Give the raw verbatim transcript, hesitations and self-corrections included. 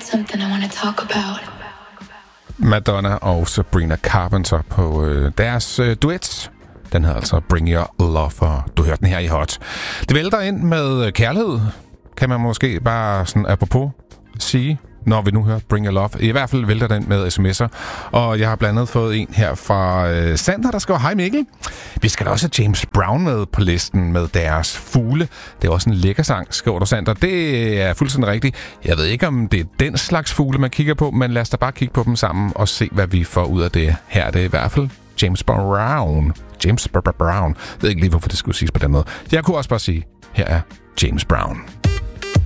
something I want to talk about. Madonna og Sabrina Carpenter på øh, deres øh, duet. Den hedder altså Bring Your Love, og du hørte den her i Hot. Det vælter ind med kærlighed, kan man måske bare sådan apropos sige, når vi nu hører Bring Your Love. I hvert fald vælter den med sms'er. Og jeg har blandt andet fået en her fra øh, Sander, der skriver: Hej Mikkel. Vi skal da også have James Brown med på listen med deres fugle. Det er også en lækker sang, skriver du, Sander. Det er fuldstændig rigtigt. Jeg ved ikke, om det er den slags fugle, man kigger på, men lad os da bare kigge på dem sammen og se, hvad vi får ud af det. Her er det i hvert fald James Brown. James Brown. Jeg ved ikke lige, hvorfor det skulle siges på den måde. Jeg kunne også bare sige, her er James Brown.